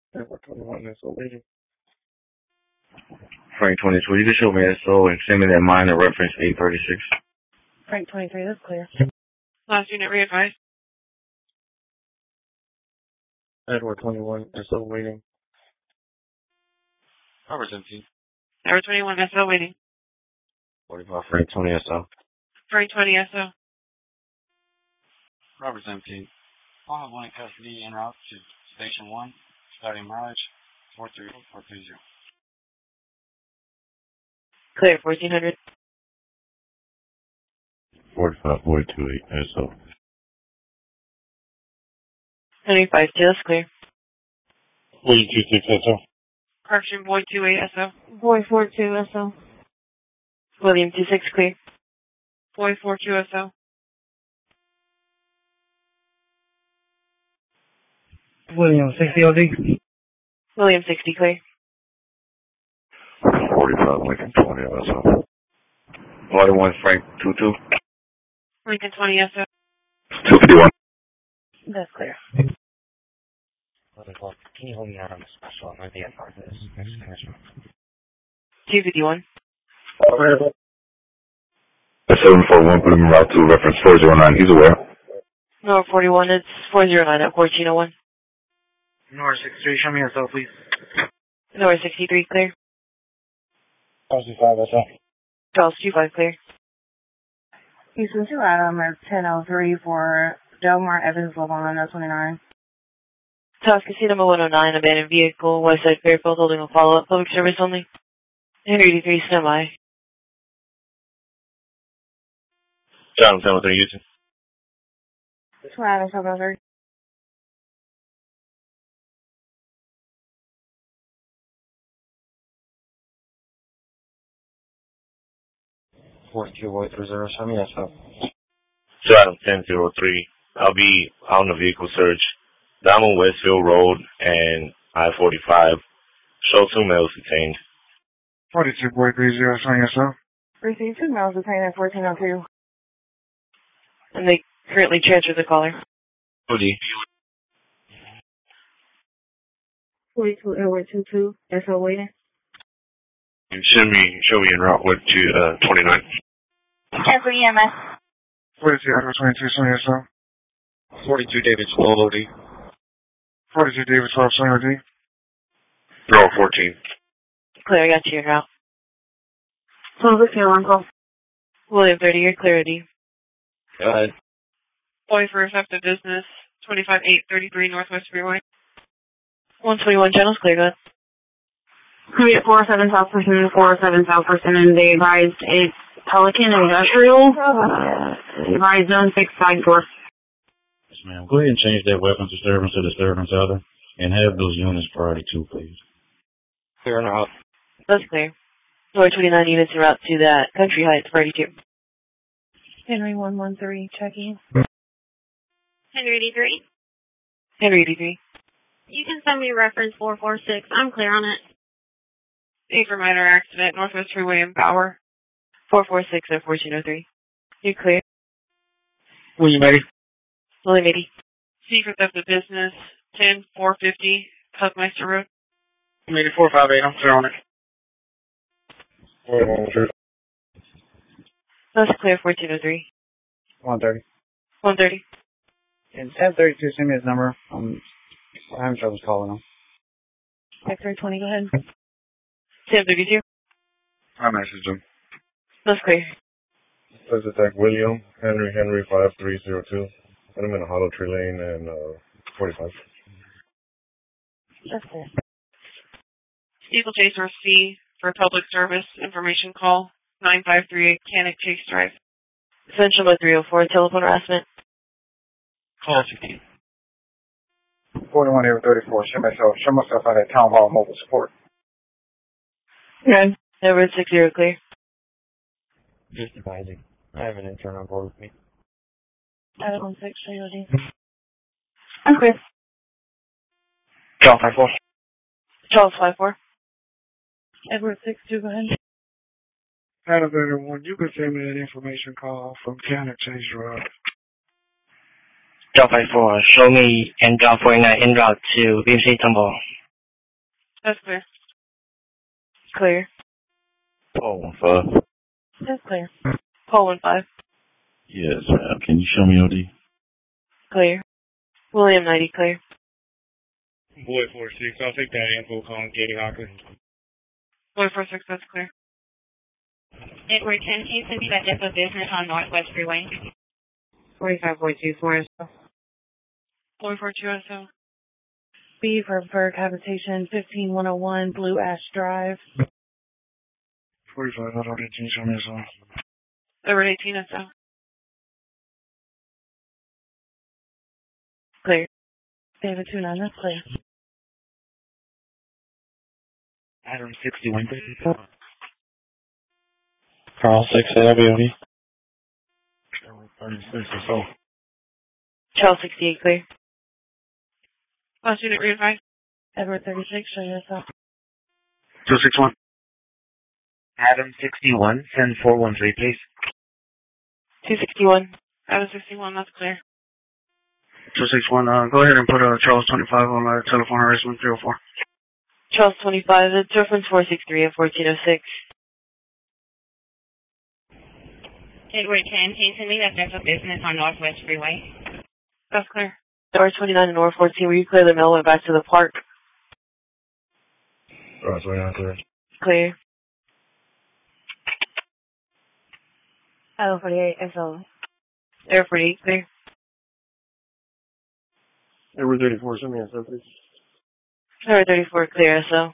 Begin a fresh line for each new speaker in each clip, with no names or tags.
Edward 21 SO waiting.
Frank 22, you can show me SO and send me that minor reference 836.
Frank 23, that's clear.
Last unit re-advised.
Edward 21 SO waiting.
Robert 17.
Edward 21 SO waiting.
45 Frank 20 SO.
Frank 20 SO.
Robert 17.
I'll have one in custody en route to Station 1, starting mileage 43430.
Clear, 1400.
45 Boy 28 SO.
Henry 52, that's clear.
Boy 26 SO.
Correction, Boy 28 SO.
Boy 42 SO.
William 26 clear. Boy 42 SO.
William 60 OD.
William 60 clear.
45 Lincoln 20 SO. 41 Frank 22.
Lincoln 20 SO.
251.
That's clear.
Can you hold me out on the special? I'm going to be a part of this.
251.
741, put him in route to reference 409. He's aware.
No, 41, it's 409 at 1401.
North 63, show me SO, please.
North 63 clear.
Charles 25 SO.
Charles 25 clear.
Houston 2 Adam at 1003 for Delmar Evans Lavon, 29.
Taos Casino 109, abandoned vehicle, Westside Fairfield, holding a follow-up, public service only. Henry 83, stand by.
John 73, Houston.
2 Adam 703.
42 Boy 30, show me SO.
Adam 1003. I'll be on the vehicle search. Diamond Westfield Road and I-45. Show 2 males detained.
42 Boy 30, show me SO.
Received 2 males detained at 1402.
And they currently transferred the caller.
OD.
42 Edward 22 SO waiting.
And show me en route to 29.
Every EMS.
42 Edward 22, show me SO.
42 David Slow OD.
42 David 12, show me OD.
Throw 14.
Clear, I got you now.
So this here one call.
William 30, you're clear, OD.
Go ahead.
Boy for effective business, 25833 Northwest Freeway. 121 channels clear, go ahead.
47 South Person, 47 South Person, and they advised it's Pelican Industrial. Advised zone 654.
Yes, ma'am. Go ahead and change that weapons disturbance to disturbance other and have those units priority 2, please.
Clear and out.
That's clear. Door 29 units en route to that Country Heights, priority 2.
Henry 113 checking.
Henry 83.
Henry 83.
You can send me reference 446. I'm clear on it.
A for minor accident, Northwest Freeway in Power. 446 at 1403. You clear?
William 80.
William 80. C for theft of business, 10450 Pugmeister Road.
458, I'm clear on it.
41
That's clear, 1403.
130.
130.
And 1032, send me his number. I'm having trouble calling him.
X-ray 20, go ahead.
1032.
I messaged him.
That's clear.
Says attack William, Henry 5302. Put him in a Hollow Tree Lane and 45.
That's clear.
Steeplechase or C for public service information call, 9538 Canic Chase Drive. Essential by 304, telephone harassment.
Call 16.
41 over 34, show myself out at Town Hall Mobile Support.
Okay. Edward 60 clear.
Just advising. I have an intern on board with me.
Adam 6, OD.
I'm clear.
Charles 54.
Charles 54.
Edward 62, go ahead.
Elevator 1, you can send me that information call from Cannon Chase Road.
Charles 54, show me N-Job 49 en route to VMC Tumble.
That's clear.
Clear.
Paul 15.
That's clear.
Paul 15.
Yes, ma'am. Can you show me OD?
Clear. William 90, clear.
Boy 46, I'll take that info calling Katie Hockley.
Boy 46, that's clear.
Edward 10, can you send me that depot business on Northwest Freeway?
45.24 SO. Boy 42 SO.
B for Berg Habitation, 15101 Blue Ash Drive.
45, hold on, can you show me this one?
Edward 18 SO. Clear.
David 29, that's clear.
Adam 61.
Carl 6, LBOD.
36 or so.
Charles 68, clear. Last unit re-advised.
Edward 36, show yourself.
261. Adam 61, send 413, please.
261. Adam 61, that's clear.
261, go ahead and put Charles 25 on telephone harassment 304.
Charles 25, it's reference 463 and 1406.
Edward 10, can you send me that depot business on Northwest Freeway?
That's clear. Door 29 and door 14, will you clear the mail went back to the park?
Alright, 29 clear.
Clear.
Oh, 48, SO.
Air 48, clear.
Edward 34, send me a send, please.
Air 34, clear, so.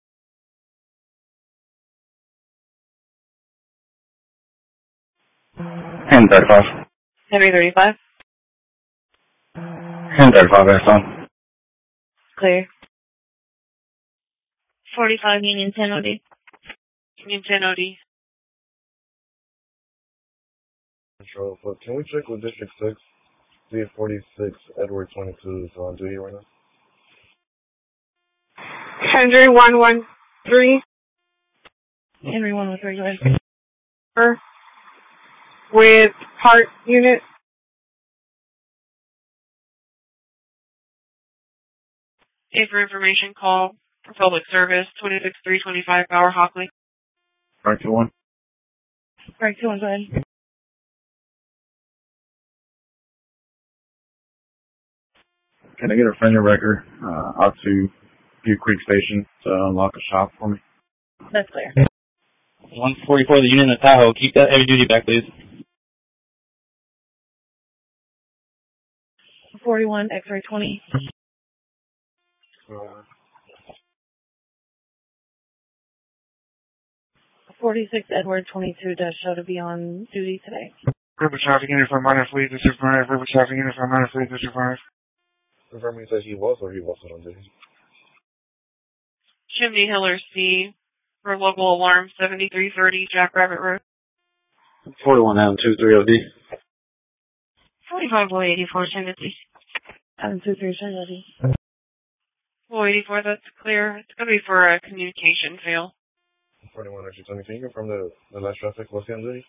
Hen 35.
Henry 35,
Hen 35, that's on.
clear.
45 Union 10 OD.
Union 10 OD.
Control, but can we check with District 6? See if 46 Edward 22 is on duty right now.
Henry 113.
Henry 113, go ahead.
With part unit. A for information call for public service, 26325 Power Hockley.
Right to 1.
Right, 2 1, go ahead.
Can I get a friendly record out to Butte Creek Station to unlock a shop for me?
That's clear.
144, the unit in the Tahoe. Keep that heavy duty back, please.
41 X-ray 20. 46 Edward 22 does show to be on duty today.
River traffic unit for minor fleet, District 5. River traffic unit for minor fleet, District 5.
Confirm he said he was or he wasn't on duty.
Chimney Hiller C for local alarm 7330 Jackrabbit Road.
41 Adam 23 OD.
45 Boy 84 Timothy. 723 show ready.
484, that's clear. It's going to be for a communication fail.
41 actually, tell me, can you confirm the last traffic? Was he on duty?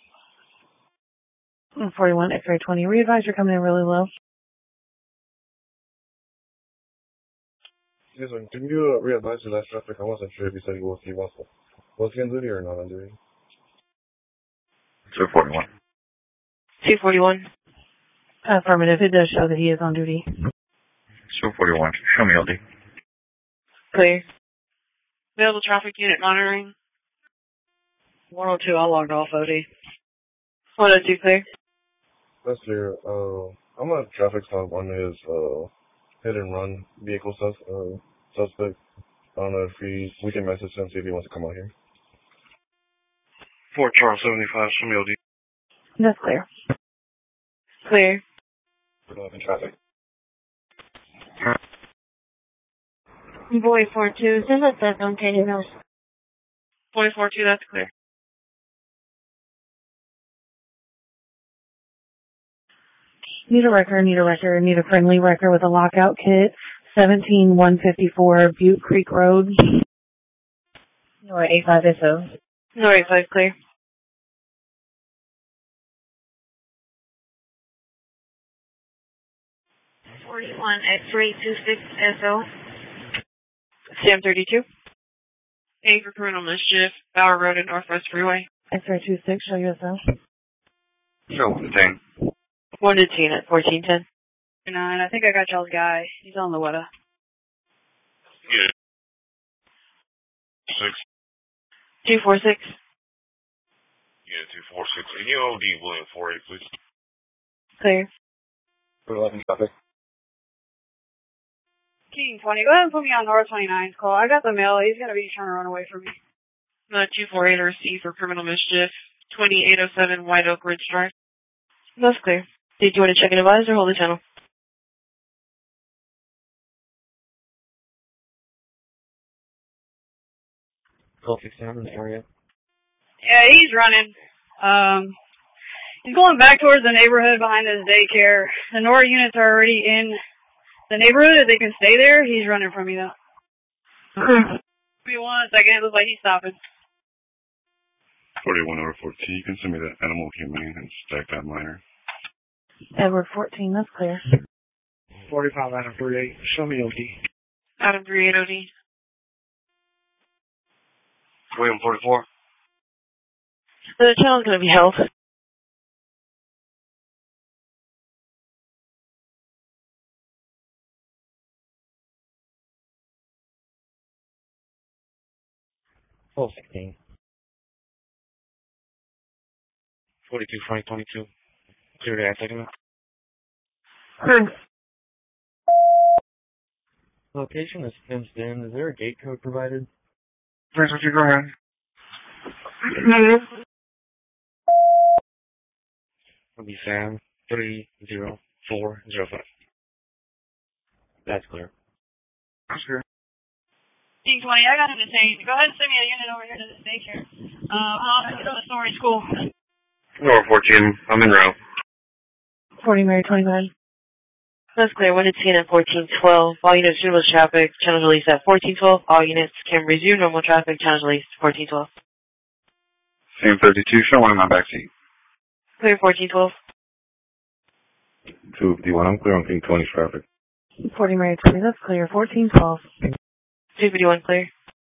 41 X-ray 20. Re-advise you're coming in really low.
Yes, sir. Can you re-advise the last traffic? I wasn't sure if you said he was Was he on duty or not on duty?
241.
241.
Affirmative. It does show that he is on duty.
241. Show me OD.
Clear. Available traffic unit monitoring.
102, I logged off OD.
102 clear.
That's clear. I'm on a traffic stop on his hit and run vehicle suspect. I don't know if we can message him, see if he wants to come out here.
4 Charles 75, show me OD.
That's clear.
Clear.
In traffic.
Boy 42, send us that on Katie House.
442, that's clear.
Need a record, need a friendly record with a lockout kit. 17154 Butte Creek Road. No, 85 SO.
No, 85 clear.
X-ray 26 SO.
Sam 32. A for criminal mischief, Bower Road and Northwest Freeway.
X-ray 26, show USO.
Show 10.
Wounded teen at 1410.
9, I think I got y'all's guy. He's on the Weta.
Yeah. 6.
246.
Yeah, 246. Can you OD William 48, please?
Clear.
11 traffic.
King 20, go ahead and put me on North 29's call. I got the mail. He's going to be trying to run away from me.
248 or C for criminal mischief, 2807 White Oak Ridge Drive. That's clear. Did you want to check and advise or hold the channel?
Call 69 in the area.
Yeah, he's running. He's going back towards the neighborhood behind his daycare. The NOR units are already in the neighborhood. If they can stay there, he's running from me though. Give me 1 second. It looks like he's stopping.
41 over 14. You can send me that animal humane and stack that minor.
Edward 14, that's clear.
45 Adam 38. Show me OD.
Adam 38 OD.
William 44.
The channel's going to be held.
Call 16. 42 Frank 22. Clear to second. Location is fenced in. Is there a gate code provided?
Please, would you go ahead?
It'll be Sam 30405. That's clear.
That's good.
King 20, I got him to say, go ahead and send me a unit over here to the daycare. I'll go to Story School.
Nor 14. I'm en route.
40 Mary 29.
That's clear. Wounded teen at 1412. All units resume traffic. Channels released at 1412. All units can resume normal traffic. Channels released 1412.
Same 32, show one in my backseat.
Clear 1412.
251, I'm clear on King 20 traffic.
40 Mary 20, that's clear. 1412.
251 clear.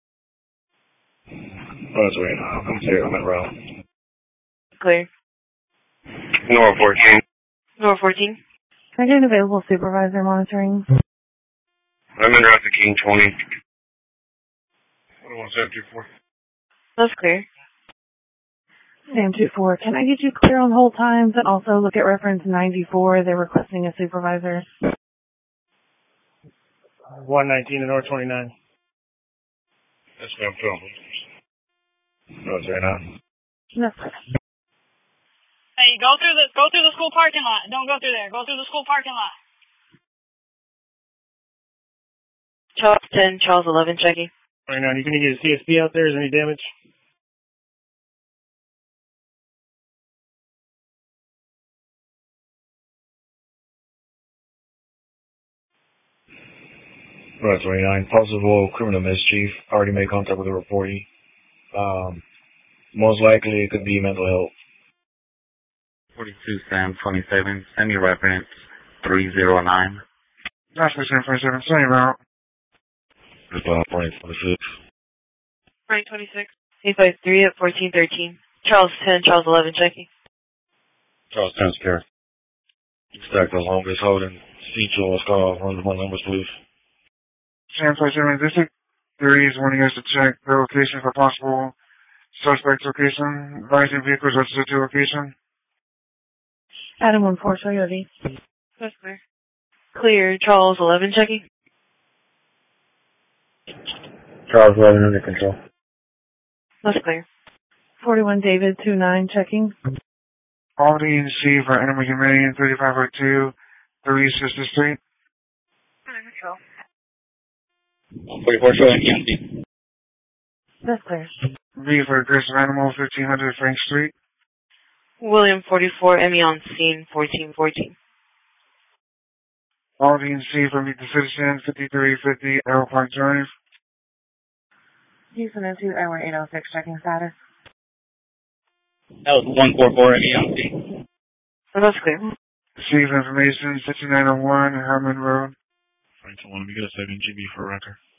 Oh, that's right. I'm here. I'm en route.
Clear.
Nor 14.
Nor 14.
Can I get an available supervisor monitoring?
I'm en route to King 20. 11724.
That's clear.
Sam 24, can I get you clear on hold times and also look at reference 94? They're requesting a supervisor.
119 to North 29.
Yes, ma'am. Film.
Oh, that's right now.
That's clear.
Hey, go through the school parking lot. Don't go through there. Go through the school parking lot.
Charles 10, Charles 11 checking.
29, you can get a CSP out there? Is there any damage?
Right, 29. Possible criminal mischief. Already made contact with the reportee. Most likely it could be mental health.
42 Sam 27. Send me reference 309.
That's for 747. Sorry about.
Frank 26.
Frank 26. 853 at 1413. Charles 10, Charles 11 checking.
Charles 10 secure. Stack the longest holding. C. Charles call. Run my numbers, please.
Sam 47, District 3 is wanting us to check the location for possible suspect location. Advising vehicles registered to location.
Adam 14, show your ID.
That's clear. Clear. Charles 11 checking.
Charles 11 under control.
That's clear.
41 David 29 checking.
Aldi and C for Animal Humane, 3502, 3 Sister Street.
Under control.
44 showing empty.
That's clear.
B for Aggressive Animal, 1500 Frank Street.
William 44, Emmy on scene 1414.
Aldi and C for Meet the Citizen, 5350 Arrow Park Drive.
Houston into Hour 806 checking status.
That was 144 Emmy on scene.
So that's clear.
Receive information, 6901 Herman Road.
Frank, let me get a second GB for record.